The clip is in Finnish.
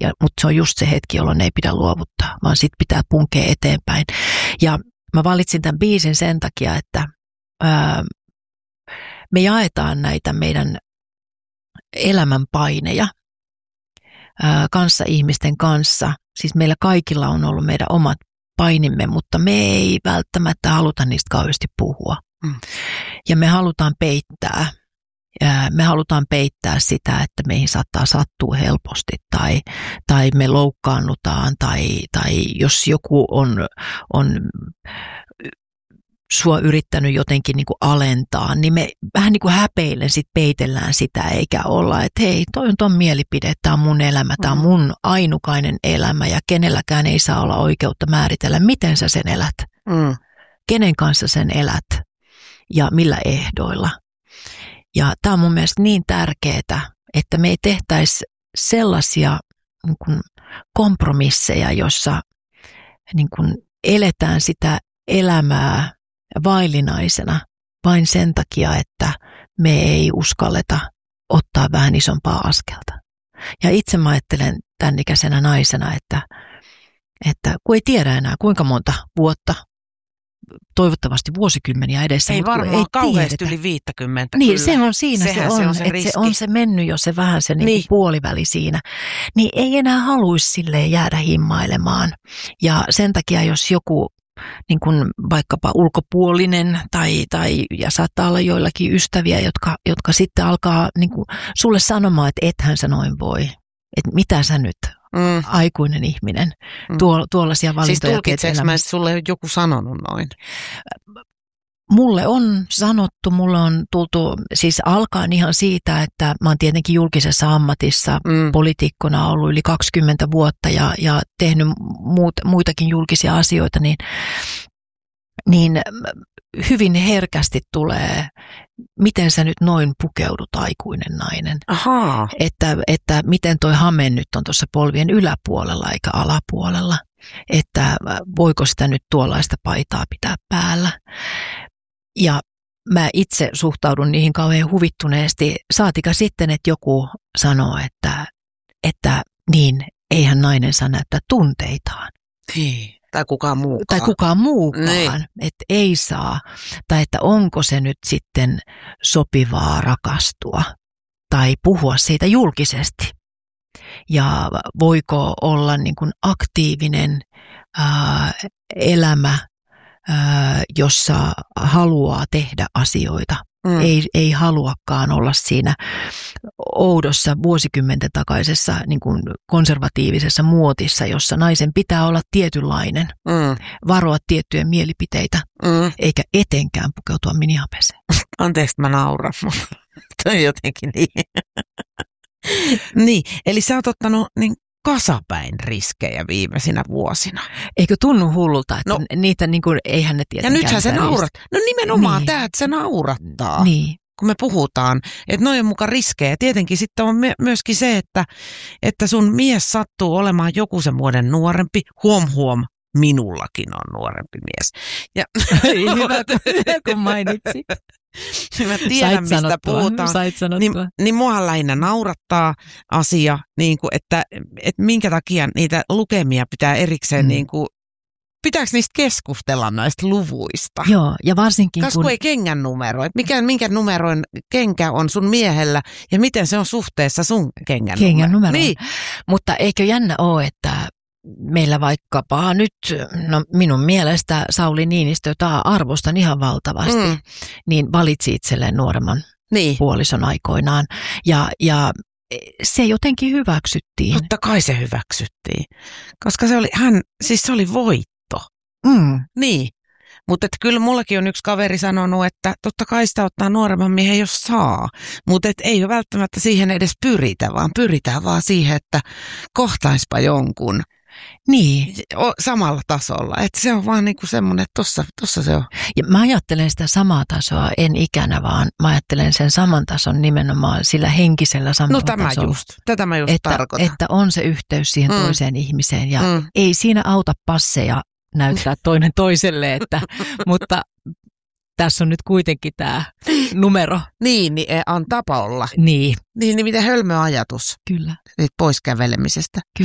Mutta se on just se hetki, jolloin ei pidä luovuttaa, vaan sit pitää punkea eteenpäin. Ja mä valitsin tämän biisin sen takia, että me jaetaan näitä meidän elämän paineja kanssaihmisten kanssa. Siis meillä kaikilla on ollut meidän omat painimme, mutta me ei välttämättä haluta niistä kauheasti puhua. Ja me halutaan peittää. Me halutaan peittää sitä, että meihin saattaa sattua helposti tai me loukkaannutaan tai jos joku on sua yrittänyt jotenkin niin kuin alentaa, niin me vähän niin kuin häpeillen sit peitellään sitä, eikä olla, että hei, toi on ton mielipide, tämä on mun elämä, tämä on mun ainukainen elämä ja kenelläkään ei saa olla oikeutta määritellä, miten sä sen elät, kenen kanssa sen elät ja millä ehdoilla. Ja tämä on mun mielestä niin tärkeää, että me ei tehtäisi sellaisia niin kuin kompromisseja, jossa niin kuin eletään sitä elämää vaillinaisena vain sen takia, että me ei uskalleta ottaa vähän isompaa askelta. Ja itse mä ajattelen tämän ikäisenä naisena, että kun ei tiedä enää kuinka monta vuotta, toivottavasti vuosikymmeniä edessä. Ei varmaan ei kauheasti yli 50. Niin, kyllä. se on siinä, se on se mennyt jo se vähän se niin. Puoliväli siinä. Niin ei enää haluaisi silleen jäädä himmailemaan. Ja sen takia, jos joku niin kuin vaikkapa ulkopuolinen ja saattaa olla joillakin ystäviä, jotka sitten alkaa niin kuin sulle sanomaan, että ethän sä noin voi. Että mitä sä nyt, aikuinen ihminen, tuollaisia valintoja. Siis tulkitseeko mä, että sulle joku sanonut noin? Mulle on sanottu, mulle on tultu, siis alkaen ihan siitä, että mä oon tietenkin julkisessa ammatissa poliitikkona ollut yli 20 vuotta ja tehnyt muitakin julkisia asioita, niin hyvin herkästi tulee, miten sä nyt noin pukeudut, aikuinen nainen. Ahaa. Että miten toi hame nyt on tuossa polvien yläpuolella eikä alapuolella. Että voiko sitä nyt tuollaista paitaa pitää päällä. Ja mä itse suhtaudun niihin kauhean huvittuneesti. Saatika sitten, että joku sanoo, että niin, eihän nainen saa näyttää tunteitaan. Niin. Tai kukaan muukaan. Niin. Että ei saa. Tai että onko se nyt sitten sopivaa rakastua tai puhua siitä julkisesti. Ja voiko olla niin kuin aktiivinen elämä, jossa haluaa tehdä asioita. Ei haluakaan olla siinä oudossa vuosikymmenten takaisessa niin kuin konservatiivisessa muotissa, jossa naisen pitää olla tietynlainen, varoa tiettyjä mielipiteitä, eikä etenkään pukeutua minihapeseen. Anteeksi, mä nauran, mutta toi jotenkin niin. Niin, eli sä oot ottanut niin kasapäin riskejä viimeisinä vuosina. Eikö tunnu hullulta, että niitä niin kuin, eihän ne tietenkään. Ja nythän se naurat. No nimenomaan niin. Tämä, että se naurattaa. Niin. Kun me puhutaan, että noin on muka riskejä. Tietenkin sitten on myöskin se, että sun mies sattuu olemaan joku sen vuoden nuorempi. Huom, minullakin on nuorempi mies. Ja hyvä, kun mainitsit. Mä tiedän, mistä puhutaan. Niin mua lähinnä naurattaa asia, niin kuin, että minkä takia niitä lukemia pitää erikseen, niin kuin, pitääkö niistä keskustella näistä luvuista? Joo, ja varsinkin kun ei kengän numero, että minkä numeroin kenkä on sun miehellä ja miten se on suhteessa sun kengän numeroon. Niin. Mutta eikö jännä ole, että meillä vaikkapa nyt, no minun mielestä Sauli Niinistö, jota arvostan ihan valtavasti, niin valitsi itselleen nuoremman puolison aikoinaan. Ja se jotenkin hyväksyttiin. Totta kai se hyväksyttiin, koska se oli voitto. Niin, mutta kyllä mullakin on yksi kaveri sanonut, että totta kai sitä ottaa nuoremman miehen, jos saa. Mutta ei välttämättä siihen edes pyritä, vaan pyritään vaan siihen, että kohtaispa jonkun. Niin. Samalla tasolla. Että se on vaan niinku semmoinen, että tossa se on. Ja mä ajattelen sitä samaa tasoa, en ikänä, vaan mä ajattelen sen saman tason nimenomaan sillä henkisellä samalla tasolla. Tätä mä just tarkoitan. Että on se yhteys siihen toiseen ihmiseen ja ei siinä auta passeja näyttää toinen toiselle, mutta tässä on nyt kuitenkin tämä numero. Niin on tapa olla. Niin. Niin miten hölmö ajatus. Kyllä. Pois kävelemisestä.